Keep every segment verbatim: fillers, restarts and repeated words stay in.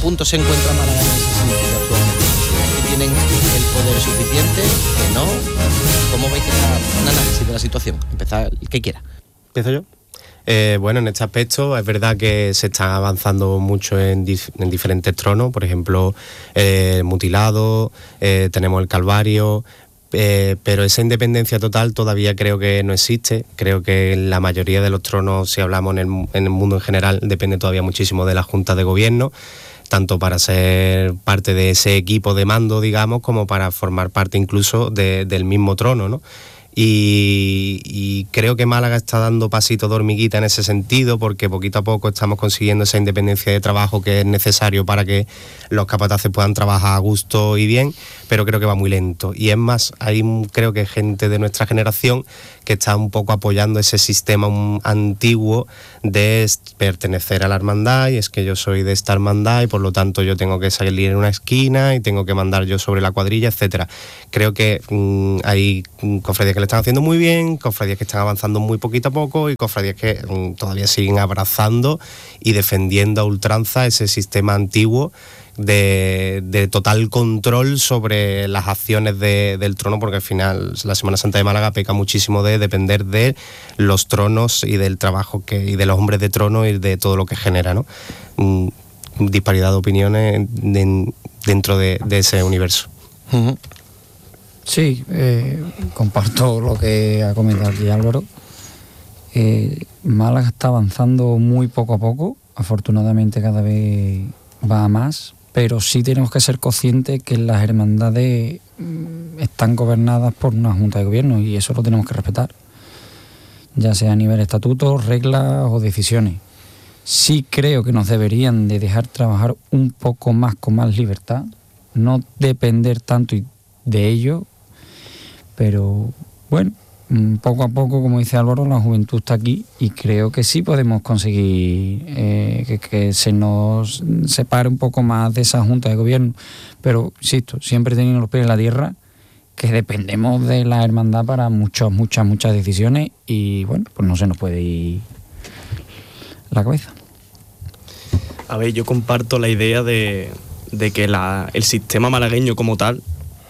punto se encuentra Málaga en ese sentido actualmente? ¿Que tienen el poder suficiente? ¿Que no? ¿Cómo veis que está un análisis de la situación? Empezar el que quiera. ¿Empiezo yo? Eh, bueno, en este aspecto es verdad que se está avanzando mucho en, dif- en diferentes tronos, por ejemplo, eh, el mutilado, eh, tenemos el Calvario, eh, pero esa independencia total todavía creo que no existe. Creo que la mayoría de los tronos, si hablamos en el, en el mundo en general, depende todavía muchísimo de la Junta de Gobierno, tanto para ser parte de ese equipo de mando, digamos, como para formar parte incluso de, del mismo trono, ¿no? Y, y creo que Málaga está dando pasitos de hormiguita en ese sentido, porque poquito a poco estamos consiguiendo esa independencia de trabajo que es necesario para que los capataces puedan trabajar a gusto y bien, pero creo que va muy lento. Y es más, hay creo que gente de nuestra generación que está un poco apoyando ese sistema un, antiguo de pertenecer a la hermandad, y es que yo soy de esta hermandad y por lo tanto yo tengo que salir en una esquina y tengo que mandar yo sobre la cuadrilla, etcétera. Creo que mmm, hay cofradías que le están haciendo muy bien, cofradías que están avanzando muy poquito a poco y cofradías que mmm, todavía siguen abrazando y defendiendo a ultranza ese sistema antiguo De, de total control sobre las acciones de, del trono, porque al final la Semana Santa de Málaga peca muchísimo de depender de los tronos y del trabajo que y de los hombres de trono y de todo lo que genera, ¿no? Mm, disparidad de opiniones en, dentro de, de ese universo. Uh-huh. Sí, eh, comparto lo que ha comentado aquí Álvaro. Eh, Málaga está avanzando muy poco a poco, afortunadamente cada vez va a más, pero sí tenemos que ser conscientes que las hermandades están gobernadas por una junta de gobierno y eso lo tenemos que respetar, ya sea a nivel estatutos, reglas o decisiones. Sí creo que nos deberían de dejar trabajar un poco más con más libertad, no depender tanto de ello, pero bueno, poco a poco, como dice Álvaro, la juventud está aquí y creo que sí podemos conseguir eh, que, que se nos separe un poco más de esa junta de gobierno, pero insisto, siempre teniendo los pies en la tierra, que dependemos de la hermandad para muchas, muchas, muchas decisiones y bueno, pues no se nos puede ir la cabeza. A ver, yo comparto la idea de, de que la, el sistema malagueño como tal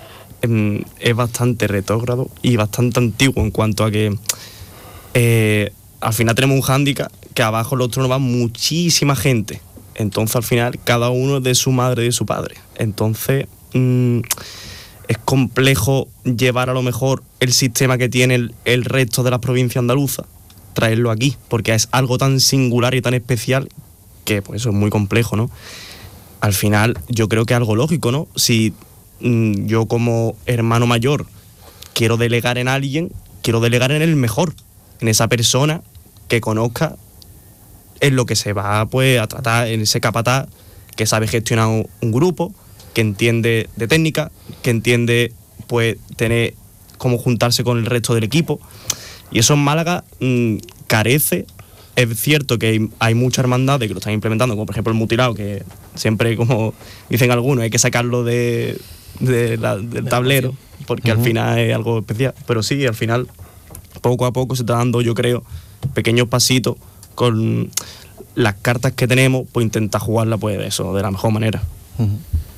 es bastante retrógrado y bastante antiguo en cuanto a que eh, al final tenemos un hándicap que abajo en los tronos va muchísima gente, entonces al final cada uno es de su madre y de su padre, entonces mmm, es complejo llevar a lo mejor el sistema que tiene el, el resto de las provincias andaluzas, traerlo aquí, porque es algo tan singular y tan especial que pues eso es muy complejo, ¿no? Al final yo creo que es algo lógico, ¿no? Si yo como hermano mayor quiero delegar en alguien, quiero delegar en el mejor, en esa persona que conozca en lo que se va pues a tratar, en ese capataz que sabe gestionar un, un grupo, que entiende de técnica, que entiende pues tener cómo juntarse con el resto del equipo, y eso en Málaga mmm, carece. Es cierto que hay, hay muchas hermandades que lo están implementando, como por ejemplo el mutilado, que siempre, como dicen algunos, hay que sacarlo de De la, del tablero, porque uh-huh. al final es algo especial, pero sí, al final poco a poco se está dando, yo creo, pequeños pasitos con las cartas que tenemos, pues intentar jugarla pues de eso, de la mejor manera. Uh-huh.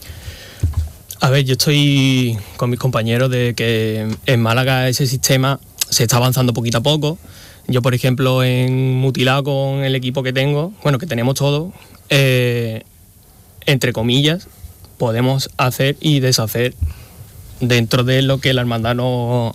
A ver, yo estoy con mis compañeros de que en Málaga ese sistema se está avanzando poquito a poco. Yo, por ejemplo, en mutilado con el equipo que tengo, bueno, que tenemos todos, eh, entre comillas, podemos hacer y deshacer dentro de lo que la hermandad nos,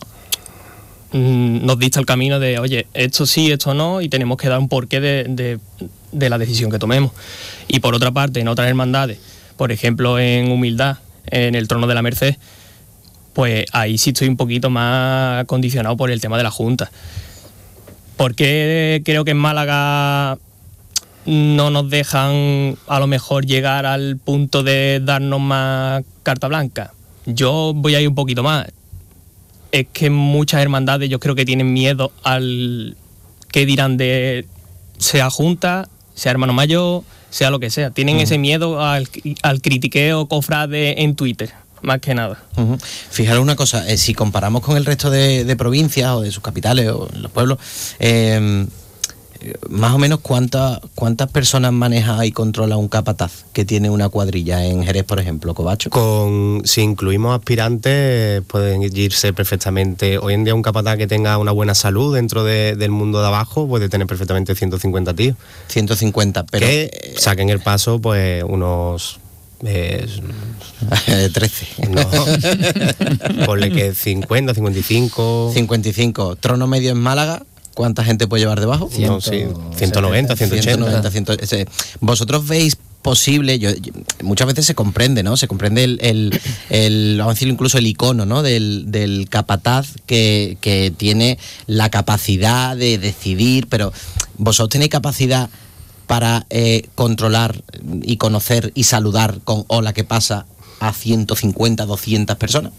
nos dicta el camino de, oye, esto sí, esto no, y tenemos que dar un porqué de, de, de la decisión que tomemos. Y por otra parte, en otras hermandades, por ejemplo en Humildad, en el Trono de la Merced, pues ahí sí estoy un poquito más condicionado por el tema de la Junta. ¿Por qué creo que en Málaga no nos dejan a lo mejor llegar al punto de darnos más carta blanca? Yo voy a ir un poquito más. Es que muchas hermandades yo creo que tienen miedo al que dirán de sea junta, sea hermano mayor, sea lo que sea. Tienen uh-huh. ese miedo al, al critiqueo cofrade en Twitter, más que nada. Uh-huh. Fijaros una cosa, eh, si comparamos con el resto de, de provincias o de sus capitales o los pueblos, eh, más o menos cuántas cuántas personas maneja y controla un capataz que tiene una cuadrilla en Jerez, por ejemplo, Covacho. Con, si incluimos aspirantes, pueden irse perfectamente. Hoy en día un capataz que tenga una buena salud dentro de, del mundo de abajo puede tener perfectamente ciento cincuenta tíos. ciento cincuenta, pero... Que saquen el paso, pues, unos... Eh, trece. No, ponle que cincuenta, cincuenta y cinco. cincuenta y cinco. Trono medio en Málaga, ¿cuánta gente puede llevar debajo? No, sí, ciento noventa, ciento ochenta. ciento noventa, cien. ¿Vosotros veis posible? Yo, yo, muchas veces se comprende, ¿no? Se comprende el, el, el vamos a decir, incluso el icono, ¿no? Del, del capataz que, que tiene la capacidad de decidir, pero ¿vosotros tenéis capacidad para eh, controlar y conocer y saludar con hola, ¿qué pasa? A ciento cincuenta, doscientas personas?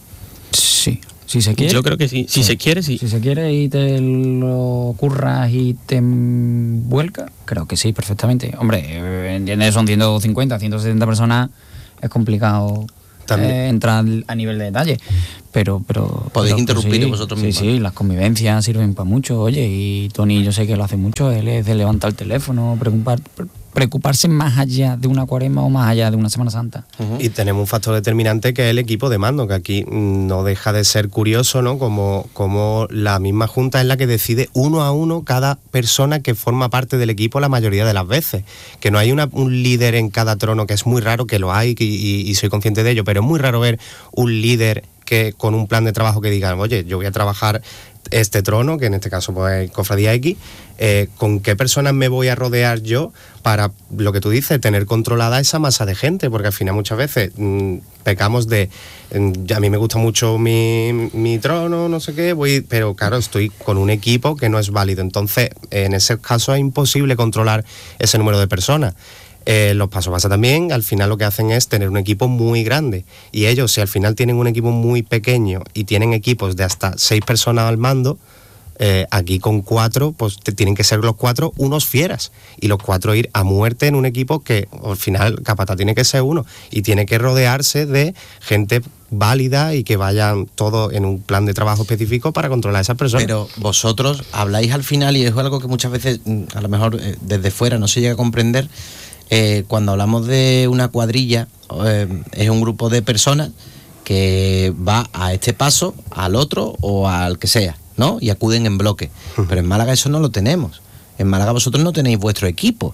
Sí, si se quiere. Yo creo que sí, si sí. se quiere, sí. Si se quiere y te lo curras y te vuelcas, creo que sí, perfectamente. Hombre, ¿entiendes? Son ciento cincuenta, ciento setenta personas, es complicado eh, entrar a nivel de detalle. Pero, pero podéis pero, interrumpir pues sí, vosotros sí, mismos. Sí, las convivencias sirven para mucho. Oye, y Tony, yo sé que lo hace mucho. Él es de levantar el teléfono, preocupar, preocuparse más allá de una cuaresma o más allá de una Semana Santa. Uh-huh. Y tenemos un factor determinante que es el equipo de mando, que aquí no deja de ser curioso, ¿no? Como, como la misma junta es la que decide uno a uno cada persona que forma parte del equipo la mayoría de las veces. Que no hay una, un líder en cada trono, que es muy raro, que lo hay y, y, y soy consciente de ello, pero es muy raro ver un líder que con un plan de trabajo que digan, oye, yo voy a trabajar este trono, que en este caso pues Cofradía X, eh, ¿con qué personas me voy a rodear yo para, lo que tú dices, tener controlada esa masa de gente? Porque al final muchas veces mmm, pecamos de, mm, a mí me gusta mucho mi, mi trono, no sé qué, voy, pero claro, estoy con un equipo que no es válido. Entonces, en ese caso es imposible controlar ese número de personas. Eh, los Paso Pasa también, al final lo que hacen es tener un equipo muy grande, y ellos, si al final tienen un equipo muy pequeño y tienen equipos de hasta seis personas al mando, eh, aquí con cuatro, pues te, tienen que ser los cuatro unos fieras, y los cuatro ir a muerte en un equipo que al final capataz tiene que ser uno, y tiene que rodearse de gente válida y que vayan todos en un plan de trabajo específico para controlar a esas personas. Pero vosotros habláis al final, y es algo que muchas veces a lo mejor eh, desde fuera no se llega a comprender. Eh, cuando hablamos de una cuadrilla, eh, es un grupo de personas que va a este paso, al otro o al que sea, ¿no? Y acuden en bloque. Pero en Málaga eso no lo tenemos. En Málaga vosotros no tenéis vuestro equipo.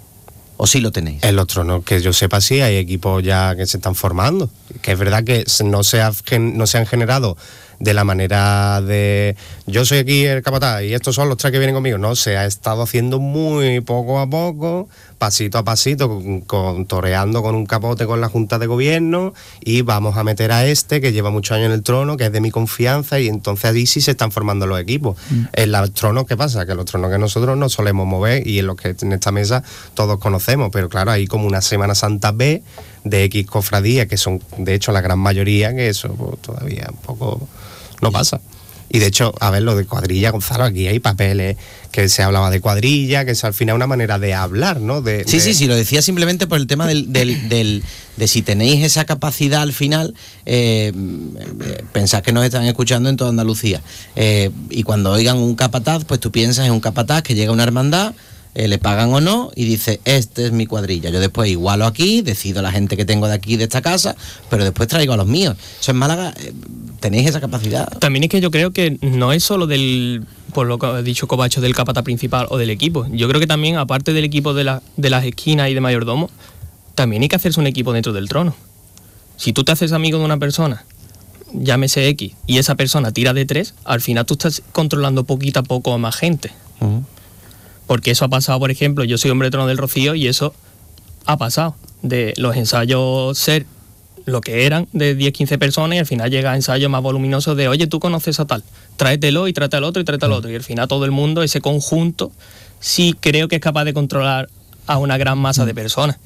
¿O sí lo tenéis? En los tronos, que yo sepa, sí, hay equipos ya que se están formando. Que es verdad que no se, ha, no se han generado de la manera de yo soy aquí el capataz y estos son los tres que vienen conmigo. No, se ha estado haciendo muy poco a poco, pasito a pasito, con, con, toreando con un capote con la Junta de Gobierno, y vamos a meter a este que lleva muchos años en el trono, que es de mi confianza, y entonces ahí sí se están formando los equipos. Mm. En los tronos, ¿qué pasa? Que los tronos que nosotros no solemos mover, y en los que en esta mesa todos conocemos, pero claro, hay como una Semana Santa B de X cofradías, que son de hecho la gran mayoría, que eso pues, todavía un poco no pasa. Y de hecho, a ver, lo de cuadrilla, Gonzalo, aquí hay papeles que se hablaba de cuadrilla, que es al final una manera de hablar, ¿no? De, sí, de... sí, sí, lo decía simplemente por el tema del, del, del, de si tenéis esa capacidad al final, eh, pensad que nos están escuchando en toda Andalucía. Eh, y cuando oigan un capataz, pues tú piensas en un capataz que llega a una hermandad, Eh, le pagan o no, y dice, este es mi cuadrilla. Yo después igualo aquí, decido la gente que tengo de aquí, de esta casa, pero después traigo a los míos. Eso en Málaga, eh, ¿tenéis esa capacidad? También es que yo creo que no es solo del, por lo que ha dicho Covacho, del capataz principal o del equipo. Yo creo que también, aparte del equipo de, la, de las esquinas y de mayordomo, también hay que hacerse un equipo dentro del trono. Si tú te haces amigo de una persona, llámese X, y esa persona tira de tres, al final tú estás controlando poquito a poco a más gente. Uh-huh. Porque eso ha pasado, por ejemplo, yo soy hombre de trono del Rocío, y eso ha pasado. De los ensayos ser lo que eran, de diez a quince personas, y al final llega a ensayos más voluminosos de, oye, tú conoces a tal, tráetelo y tráete al otro y tráete al otro. Y al final todo el mundo, ese conjunto, sí creo que es capaz de controlar a una gran masa de personas.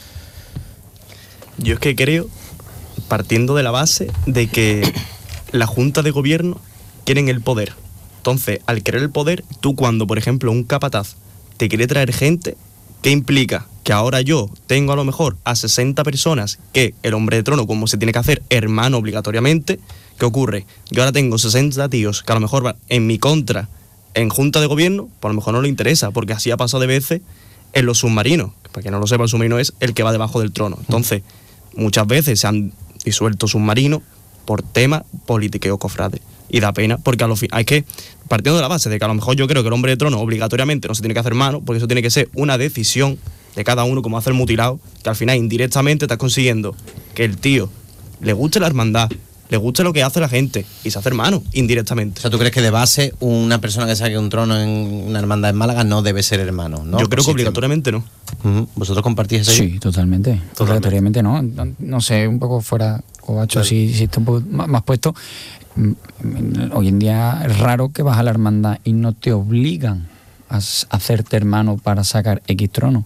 Yo es que creo, partiendo de la base de que la Junta de Gobierno quieren el poder. Entonces, al querer el poder, tú cuando, por ejemplo, un capataz te quiere traer gente, ¿qué implica? Que ahora yo tengo a lo mejor a sesenta personas, que el hombre de trono, como se tiene que hacer, hermano obligatoriamente. ¿Qué ocurre? Yo ahora tengo sesenta tíos que a lo mejor van en mi contra en junta de gobierno, pues a lo mejor no le interesa, porque así ha pasado de veces en los submarinos. Para que no lo sepa, el submarino es el que va debajo del trono. Entonces, muchas veces se han disuelto submarinos por temas politiqueo cofrades. Y da pena, porque a lo final, es que, partiendo de la base de que a lo mejor yo creo que el hombre de trono obligatoriamente no se tiene que hacer mano, porque eso tiene que ser una decisión de cada uno, como hace el mutilado, que al final indirectamente estás consiguiendo que el tío le guste la hermandad, le guste lo que hace la gente y se hace hermano indirectamente. O sea, ¿tú crees que de base una persona que saque un trono en una hermandad en Málaga no debe ser hermano, ¿no? Yo creo que obligatoriamente no. Uh-huh. ¿Vosotros compartís eso? Sí, totalmente. Obligatoriamente no. no. No sé, un poco fuera, Covacho, vale. si, si está un poco más, más puesto. Hoy en día es raro que vas a la hermandad y no te obligan a hacerte hermano para sacar X trono.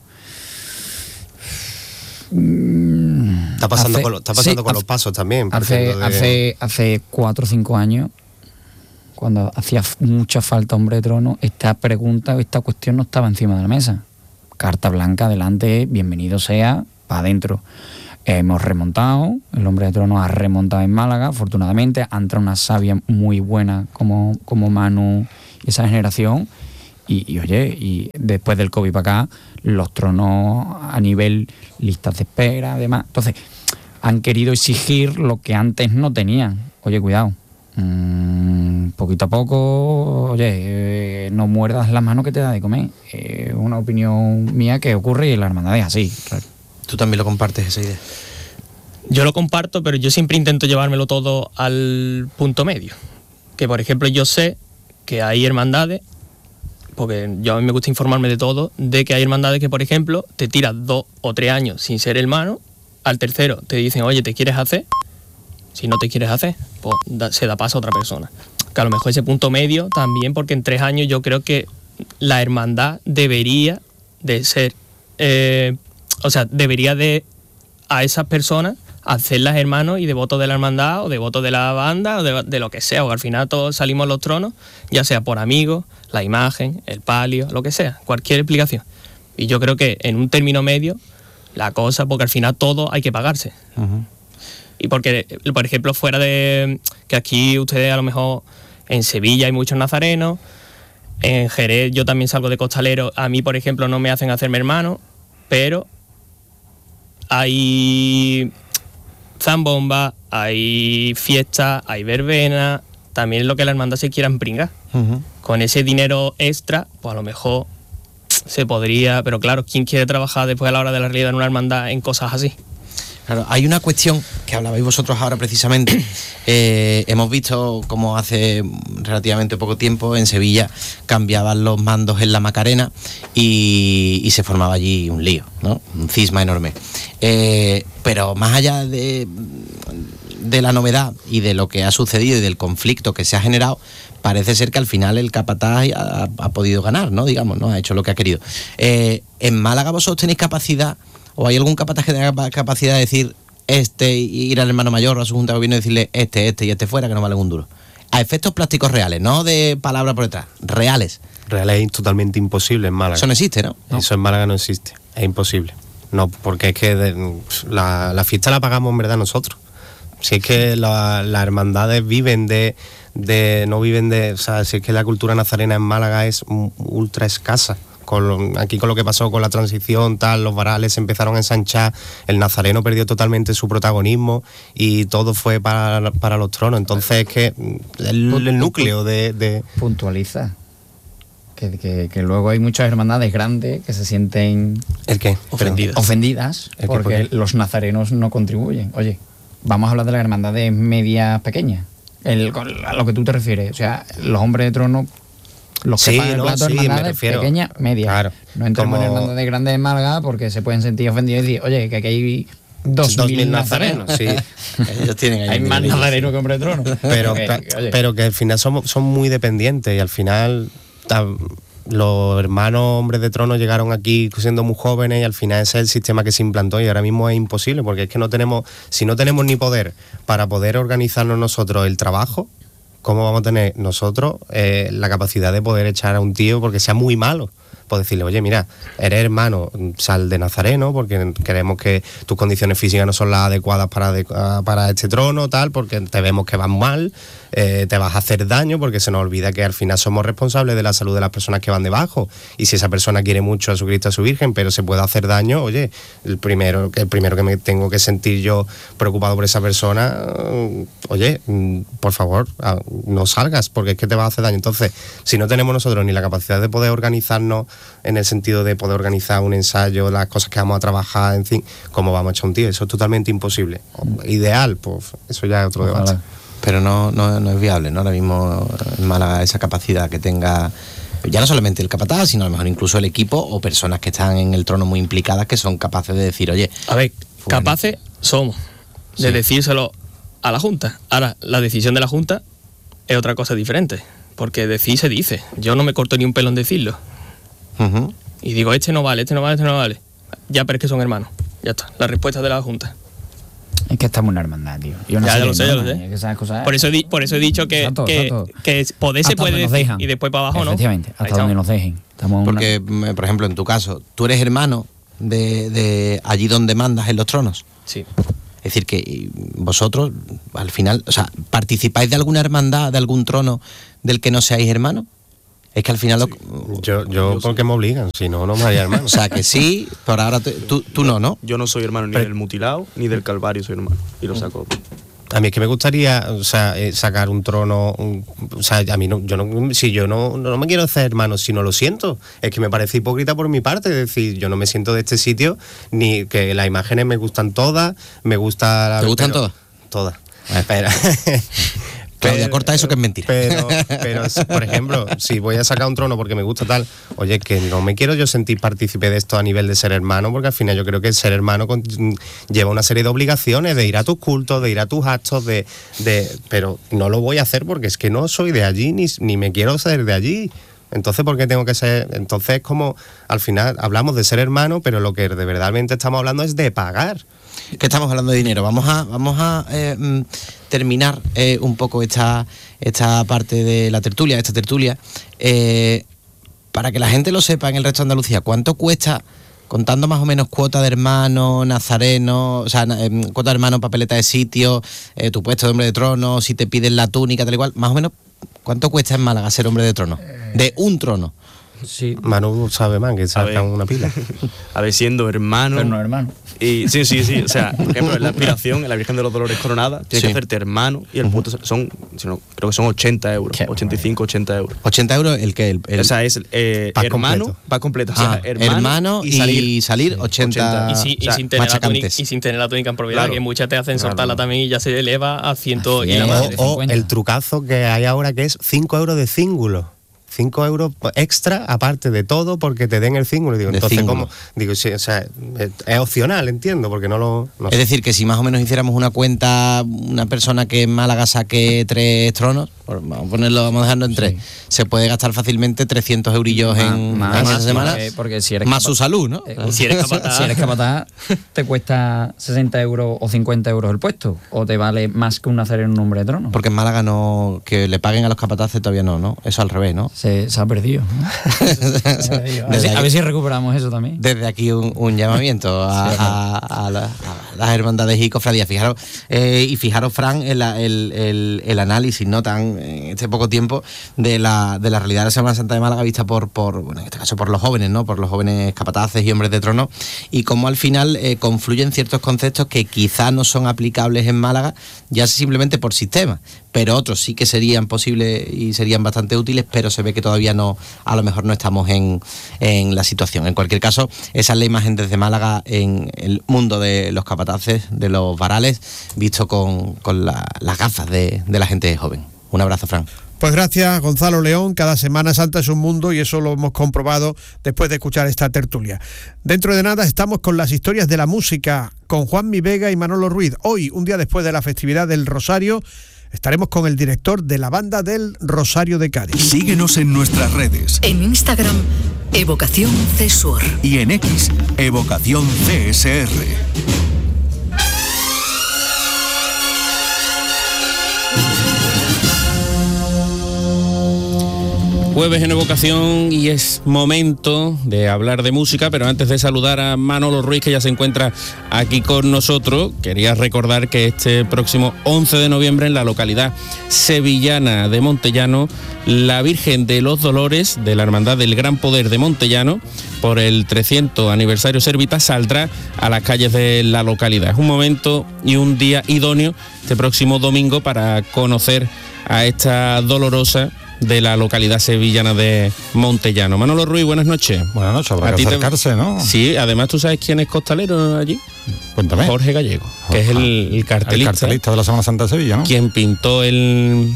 Está pasando, hace, con, lo, está pasando sí, con hace, los pasos también. Hace, de... hace, hace cuatro o cinco años, cuando hacía mucha falta hombre de trono, esta pregunta, esta cuestión no estaba encima de la mesa. Carta blanca, adelante, bienvenido sea, para adentro. Hemos remontado, el hombre de trono ha remontado en Málaga, afortunadamente, ha entrado una savia muy buena como, como Manu y esa generación. Y, y oye, y después del COVID para acá, los tronos a nivel listas de espera, además. Entonces, han querido exigir lo que antes no tenían. Oye, cuidado. Mmm, poquito a poco, oye, eh, no muerdas la mano que te da de comer. Es eh, una opinión mía que ocurre y en la hermandad es así, claro. ¿Tú también lo compartes esa idea? Yo lo comparto, pero yo siempre intento llevármelo todo al punto medio. Que, por ejemplo, yo sé que hay hermandades, porque yo a mí me gusta informarme de todo, de que hay hermandades que, por ejemplo, te tiras dos o tres años sin ser hermano, al tercero te dicen, oye, ¿te quieres hacer? Si no te quieres hacer, pues da, se da paso a otra persona. Que a lo mejor ese punto medio también, porque en tres años yo creo que la hermandad debería de ser... Eh, o sea, debería de a esas personas hacerlas hermanos y devotos de la hermandad o devotos de la banda o de, de lo que sea, o al final todos salimos a los tronos, ya sea por amigos, la imagen, el palio, lo que sea, cualquier explicación. Y yo creo que en un término medio, la cosa, porque al final todo hay que pagarse. Uh-huh. Y porque, por ejemplo, fuera de... que aquí ustedes a lo mejor en Sevilla hay muchos nazarenos, en Jerez yo también salgo de costalero, a mí, por ejemplo, no me hacen hacerme hermano, pero... hay zambomba, hay fiesta, hay verbena, también es lo que la hermandad se quiera empringar. Uh-huh. Con ese dinero extra, pues a lo mejor se podría, pero claro, ¿quién quiere trabajar después a la hora de la realidad en una hermandad en cosas así? Claro, hay una cuestión que hablabais vosotros ahora precisamente. Eh, hemos visto cómo hace relativamente poco tiempo en Sevilla cambiaban los mandos en la Macarena y, y se formaba allí un lío, ¿no? Un cisma enorme. Eh, pero más allá de, de la novedad y de lo que ha sucedido y del conflicto que se ha generado, parece ser que al final el capataz ha, ha podido ganar, ¿no? Digamos, ¿no? Ha hecho lo que ha querido. Eh, ¿En Málaga vosotros tenéis capacidad o hay algún capataz que tenga capacidad de decir este, ir al hermano mayor o a su junta de gobierno y decirle este, este y este fuera, que no valen un duro? A efectos prácticos reales, no de palabras por detrás, reales. Reales es totalmente imposible en Málaga. Eso no existe, ¿no? ¿no? Eso en Málaga no existe, es imposible. No, porque es que de, la, la fiesta la pagamos en verdad nosotros. Si es que la, las hermandades viven de, de, no viven de, o sea, si es que la cultura nazarena en Málaga es ultra escasa. Con lo, aquí con lo que pasó con la transición, tal, los varales se empezaron a ensanchar, el nazareno perdió totalmente su protagonismo y todo fue para, para los tronos. Entonces es que el, el núcleo de, de... Puntualiza. Que, que, que luego hay muchas hermandades grandes que se sienten... ¿El qué? Ofendidas. Ofendidas ¿El porque por los nazarenos no contribuyen. Oye, vamos a hablar de las hermandades medias pequeñas. El, a lo que tú te refieres. O sea, los hombres de trono... Los que sí, pagan el no, plato, sí, hermandades pequeñas, medias. Claro, no entramos como... en hermandades grandes de Málaga porque se pueden sentir ofendidos y decir, oye, que aquí hay dos, dos mil nazarenos. Sí. Ellos tienen ahí hay más nazarenos que hombre de trono. Pero, que, pero que al final son, son muy dependientes y al final ta, los hermanos hombres de trono llegaron aquí siendo muy jóvenes y al final ese es el sistema que se implantó y ahora mismo es imposible porque es que no tenemos, si no tenemos ni poder para poder organizarnos nosotros el trabajo, ¿cómo vamos a tener nosotros eh, la capacidad de poder echar a un tío porque sea muy malo? pues decirle, oye, mira, eres hermano, sal de nazareno, porque queremos que tus condiciones físicas no son las adecuadas para, para este trono, tal, porque te vemos que vas mal, eh, te vas a hacer daño, porque se nos olvida que al final somos responsables de la salud de las personas que van debajo, y si esa persona quiere mucho a su Cristo, a su Virgen, pero se puede hacer daño, oye, el primero, el primero que me tengo que sentir yo preocupado por esa persona, oye, por favor, no salgas, porque es que te va a hacer daño. Entonces, si no tenemos nosotros ni la capacidad de poder organizarnos en el sentido de poder organizar un ensayo, las cosas que vamos a trabajar, en fin, ¿cómo vamos a echar un tío? Eso es totalmente imposible. Ideal, pues eso ya es otro Ojalá. debate. Pero no, no, no es viable, ¿no? Ahora mismo en Málaga esa capacidad que tenga, ya no solamente el capataz, sino a lo mejor incluso el equipo o personas que están en el trono muy implicadas que son capaces de decir, oye... A ver, bueno, capaces somos de sí. decírselo a la Junta. Ahora, la decisión de la Junta es otra cosa diferente, porque decir se dice. Yo no me corto ni un pelo en decirlo. Uh-huh. Y digo, este no vale, este no vale, este no vale. Ya, pero es que son hermanos. Ya está, la respuesta de la Junta. Es que estamos en una hermandad, tío. Yo Ya, sé ya lo qué, sé, ya ¿no? lo sé. Es que esas cosas- Por eso, di- por eso he dicho que, Exacto, que, exacto. que poder se Hasta puede donde nos decir dejan. y después para abajo no. Efectivamente, hasta Ahí donde estamos. nos dejen. Estamos en una- Porque, mm, por ejemplo, en tu caso, tú eres hermano de, de allí donde mandas en los tronos. Sí. Es decir, que y, vosotros, al final, o sea, ¿participáis de alguna hermandad, de algún trono del que no seáis hermanos? Es que al final... Lo, Yo, yo porque me obligan, si no, no me haría hermano. o sea, que sí, pero ahora te- tú, tú no, ¿no? Yo no soy hermano ni Pero- del mutilado ni del Calvario, soy hermano. Y lo saco. A mí es que me gustaría, o sea, eh, sacar un trono, un- o sea, a mí no, yo no, si yo no, no me quiero hacer hermano, si no lo siento, es que me parece hipócrita por mi parte, es decir, yo no me siento de este sitio, ni que las imágenes me gustan todas, me gusta... la- ¿Te gustan pero- todas? Todas. Pero, Claudia, pero- corta eso que es mentira. Pero, pero, por ejemplo, si voy a sacar un trono porque me gusta tal, oye, que no me quiero yo sentir partícipe de esto a nivel de ser hermano, porque al final yo creo que ser hermano con- lleva una serie de obligaciones, de ir a tus cultos, de ir a tus actos, de, de pero no lo voy a hacer porque es que no soy de allí, ni, ni me quiero ser de allí. Entonces, ¿por qué tengo que ser? Entonces, como al final hablamos de ser hermano, pero lo que de verdaderamente estamos hablando es de pagar. Que estamos hablando de dinero. Vamos a, vamos a eh, mm, terminar eh, un poco esta, esta parte de la tertulia, esta tertulia, eh, para que la gente lo sepa en el resto de Andalucía. ¿Cuánto cuesta, contando más o menos cuota de hermano, nazareno, o sea, na- eh, cuota de hermano, papeleta de sitio, eh, tu puesto de hombre de trono, si te piden la túnica, tal y cual, más o menos, ¿cuánto cuesta en Málaga ser hombre de trono? De un trono. Sí, Manu sabe más, que A saca ver. una pila. A ver, siendo hermano. pero no, hermano. Y, sí, sí, sí. O sea, por ejemplo, en la aspiración, en la Virgen de los Dolores Coronada, tienes Sí. que hacerte hermano y el puesto son, si no, creo que son ochenta euros, Qué ochenta y cinco, ochenta euros. ochenta euros el que el, el- O sea, es eh, Pack hermano, completo. va completo. O sea, ah, hermano, hermano y salir, salir. ochenta, Y, si- y o sea, sin tener la túnica, machacantes. y sin tener la túnica en propiedad, Claro. que muchas te hacen soltarla Claro. también y ya se eleva a ciento A y la cien. madre. O, o cincuenta. el trucazo que hay ahora que es cinco euros de cíngulo. cinco euros extra aparte de todo porque te den el cíngulo. Digo, De entonces, cíngulo. ¿cómo? Digo, sí, o sea, es es opcional, entiendo, porque no lo. No Es sé. decir, que si más o menos hiciéramos una cuenta, una persona que en Málaga saque tres tronos, por- vamos a ponerlo, vamos a dejarlo en tres, Sí. se puede gastar fácilmente trescientos eurillos en, Más- en más, esa semana, porque- porque si eres más capa- su salud, ¿no? Eh, Y si eres capataz. Si eres capataz, te cuesta sesenta euros o cincuenta euros el puesto. O te vale más que un nazareno en un hombre de trono. Porque en Málaga no, que le paguen a los capataces todavía no, ¿no? Eso al revés, ¿no? Se, se ha perdido. ¿no? A, ver si, Desde a aquí- ver si recuperamos eso también. Desde aquí un, un llamamiento a, Sí, a- a la- a las hermandades y cofradías. Fijaros, eh, y fijaros, Fran, el, el- el- el análisis, ¿no? Tan en este poco tiempo de la, de la realidad de la Semana Santa de Málaga vista por, por, bueno, en este caso por los jóvenes, ¿no? Por los jóvenes capataces y hombres de trono, y cómo al final eh, confluyen ciertos conceptos que quizás no son aplicables en Málaga, ya simplemente por sistema, pero otros sí que serían posibles y serían bastante útiles, pero se ve que todavía no, a lo mejor no estamos en, en la situación. En cualquier caso, esa es la imagen desde Málaga en el mundo de los capataces, de los varales, visto con, con la- las gafas de, de la gente joven. Un abrazo, Fran. Pues gracias, Gonzalo León. Cada Semana Santa es un mundo y eso lo hemos comprobado después de escuchar esta tertulia. Dentro de nada estamos con las historias de la música con Juanmi Vega y Manolo Ruiz. Hoy, un día después de la festividad del Rosario, estaremos con el director de la banda del Rosario de Cádiz. Síguenos en nuestras redes En Instagram, Evocación Cesur. y en X, Evocación C S R. Jueves en Evocación y es momento de hablar de música, pero antes de saludar a Manolo Ruiz, que ya se encuentra aquí con nosotros, quería recordar que este próximo once de noviembre en la localidad sevillana de Montellano, la Virgen de los Dolores de la Hermandad del Gran Poder de Montellano, por el trescientos aniversario Servita, saldrá a las calles de la localidad. Es un momento y un día idóneo este próximo domingo para conocer a esta dolorosa de la localidad sevillana de Montellano. Manolo Ruiz, buenas noches. Buenas noches, habrá que acercarse, te... ¿no? Sí, además tú sabes quién es costalero allí. Cuéntame. Jorge Gallego, que es el, el cartelista. El cartelista de la Semana Santa de Sevilla, ¿no? Quien pintó el,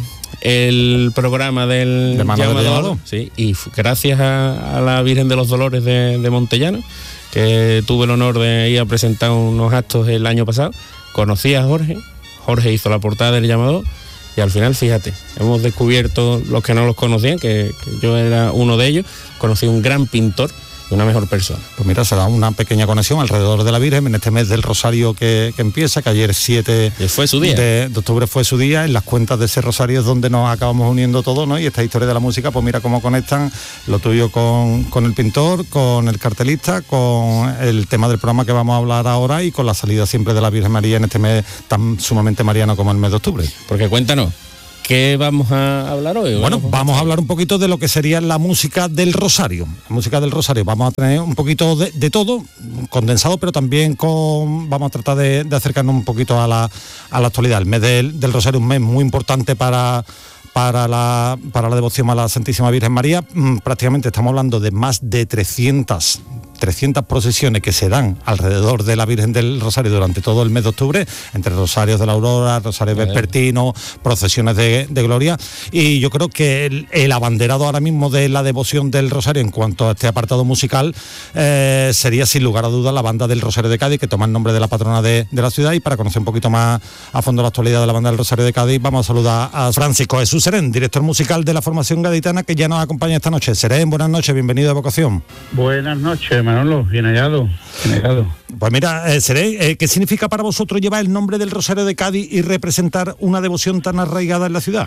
el programa del de Mano llamador, del llamado. Sí, y gracias a, a la Virgen de los Dolores de, de Montellano, que tuve el honor de ir a presentar unos actos el año pasado, conocí a Jorge, Jorge hizo la portada del llamador. Y al final, fíjate, hemos descubierto, los que no los conocían, que, que yo era uno de ellos, conocí un gran pintor y una mejor persona. Pues mira, será una pequeña conexión alrededor de la Virgen en este mes del Rosario que, que empieza, que ayer siete fue su día. De, de octubre fue su día. En las cuentas de ese Rosario es donde nos acabamos uniendo todos, ¿no? Y esta historia de la música, pues mira cómo conectan lo tuyo con, con el pintor, con el cartelista, con el tema del programa que vamos a hablar ahora y con la salida siempre de la Virgen María en este mes tan sumamente mariano como el mes de octubre. Porque cuéntanos, ¿qué vamos a hablar hoy? Bueno, vamos a hablar un poquito de lo que sería la música del Rosario. La música del Rosario. Vamos a tener un poquito de, de todo, condensado, pero también con vamos a tratar de, de acercarnos un poquito a la, a la actualidad. El mes del, del Rosario es un mes muy importante para... Para la, para la devoción a la Santísima Virgen María. Mm, prácticamente estamos hablando de más de trescientas procesiones que se dan alrededor de la Virgen del Rosario durante todo el mes de octubre, entre rosarios de la Aurora, rosarios vespertinos, procesiones de, de gloria, y yo creo que el, el abanderado ahora mismo de la devoción del Rosario en cuanto a este apartado musical eh, sería sin lugar a dudas la Banda del Rosario de Cádiz, que toma el nombre de la patrona de, de la ciudad. Y para conocer un poquito más a fondo la actualidad de la Banda del Rosario de Cádiz, vamos a saludar a Francisco Jesús Serén, director musical de la formación gaditana, que ya nos acompaña esta noche. Serén, buenas noches, bienvenido a Evocación. Buenas noches, Manolo, bien hallado, bien hallado. Pues mira, eh, Serén, eh, ¿qué significa para vosotros llevar el nombre del Rosario de Cádiz y representar una devoción tan arraigada en la ciudad?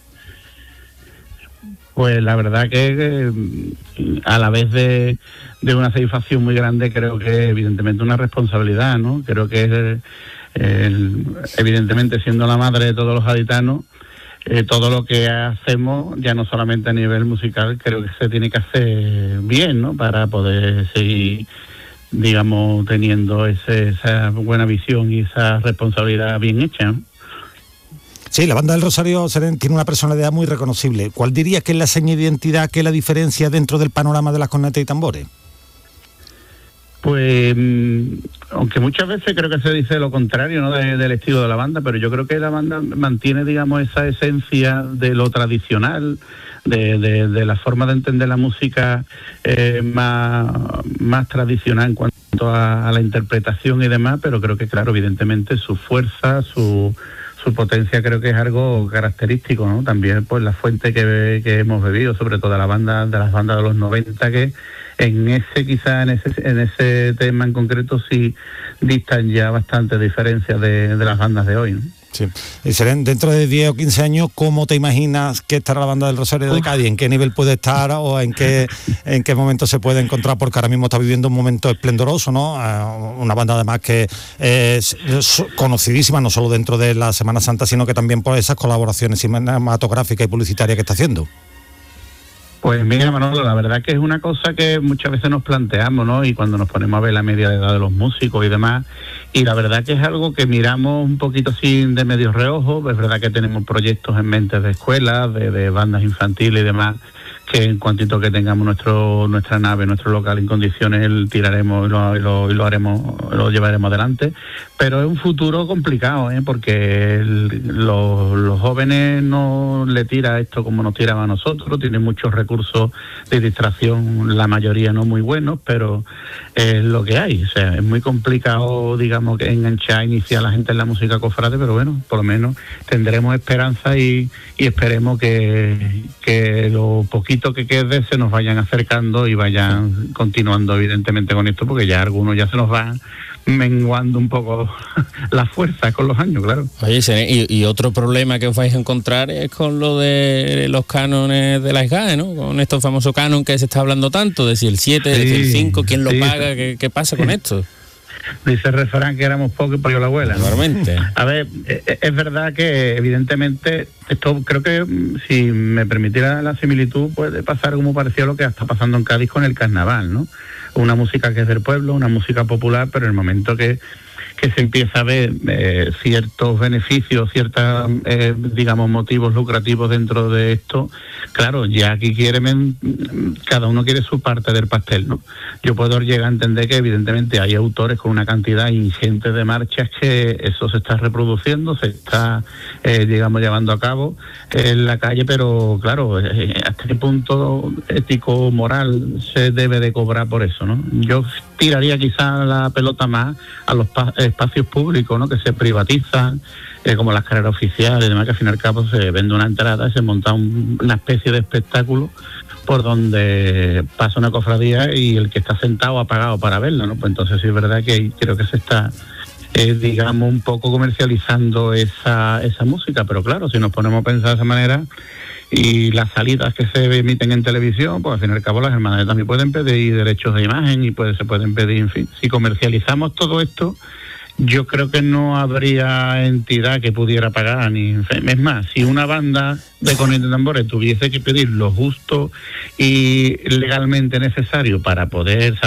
Pues la verdad que eh, a la vez de, de una satisfacción muy grande, creo que evidentemente una responsabilidad, ¿no? Creo que es, eh, evidentemente siendo la madre de todos los gaditanos, Eh, todo lo que hacemos, ya no solamente a nivel musical, creo que se tiene que hacer bien, ¿no? Para poder seguir, digamos, teniendo ese, esa buena visión y esa responsabilidad bien hecha, ¿no? Sí, la Banda del Rosario Serén tiene una personalidad muy reconocible. ¿Cuál dirías que es la seña de identidad, que es la diferencia dentro del panorama de las cornetas y tambores? Pues, aunque muchas veces creo que se dice lo contrario, ¿no? de, del estilo de la banda, pero yo creo que la banda mantiene, digamos, esa esencia de lo tradicional, de, de, de la forma de entender la música eh, más, más tradicional en cuanto a, a la interpretación y demás, pero creo que, claro, evidentemente su fuerza, su... su potencia creo que es algo característico, ¿no? También pues la fuente que, que hemos bebido, sobre todo de la banda, de las bandas de los noventa, que en ese quizá en ese en ese tema en concreto sí distan ya bastante diferencias de, de las bandas de hoy, ¿no? Sí. Y Serén, dentro de diez o quince años, ¿cómo te imaginas que estará la Banda del Rosario de Cádiz? ¿En qué nivel puede estar o en qué en qué momento se puede encontrar? Porque ahora mismo está viviendo un momento esplendoroso, ¿no? Eh, una banda además que es, es conocidísima no solo dentro de la Semana Santa, sino que también por esas colaboraciones cinematográficas y publicitarias que está haciendo. Pues mira, Manolo, la verdad que es una cosa que muchas veces nos planteamos, ¿no? Y cuando nos ponemos a ver la media de edad de los músicos y demás, y la verdad que es algo que miramos un poquito así de medio reojo. Es verdad que tenemos proyectos en mente de escuelas, de, de bandas infantiles y demás, que en cuantito que tengamos nuestro nuestra nave, nuestro local en condiciones, el tiraremos y lo, y lo, y lo haremos, lo llevaremos adelante. Pero es un futuro complicado, ¿eh? Porque el, los, los jóvenes no le tira esto como nos tiraba a nosotros, tienen muchos recursos de distracción, la mayoría no muy buenos, pero es lo que hay. O sea, es muy complicado, digamos, que enganchar, iniciar a la gente en la música cofrade, pero bueno, por lo menos tendremos esperanza y, y esperemos que, que lo poquito poquito que quede se nos vayan acercando y vayan continuando evidentemente con esto, porque ya algunos ya se nos van menguando un poco la fuerza con los años, claro. Oye, y, y otro problema que os vais a encontrar es con lo de los cánones de la S G A E, ¿no? Con estos famosos cánones que se está hablando tanto, de si el siete, de si el cinco, quién lo sí. paga, ¿qué, qué pasa con esto? Dice el refrán que éramos pocos y parió la abuela, ¿no? Normalmente. A ver, es verdad que evidentemente esto, creo que si me permitiera la similitud, puede pasar como pareció lo que está pasando en Cádiz con el carnaval, ¿no? Una música que es del pueblo, una música popular, pero en el momento que, que se empieza a ver eh, ciertos beneficios, ciertos, eh, digamos, motivos lucrativos dentro de esto, claro, ya aquí quieren, cada uno quiere su parte del pastel, ¿no? Yo puedo llegar a entender que evidentemente hay autores con una cantidad ingente de marchas que eso se está reproduciendo, se está, eh, digamos, llevando a cabo en la calle, pero claro, eh, ¿hasta qué punto ético, moral se debe de cobrar por eso, ¿no? Yo tiraría quizá la pelota más a los pa- espacios públicos, ¿no? Que se privatizan, eh, como las carreras oficiales y demás, que al fin y al cabo se vende una entrada y se monta un, una especie de espectáculo por donde pasa una cofradía y el que está sentado ha pagado para verlo, ¿no? Pues entonces sí es verdad que creo que se está, eh, digamos, un poco comercializando esa, esa música, pero claro, si nos ponemos a pensar de esa manera y las salidas que se emiten en televisión, pues al fin y al cabo las hermandades también pueden pedir derechos de imagen y pues se pueden pedir, en fin, si comercializamos todo esto, yo creo que no habría entidad que pudiera pagar, ni es más, si una banda de cornetas y tambores tuviese que pedir lo justo y legalmente necesario para poder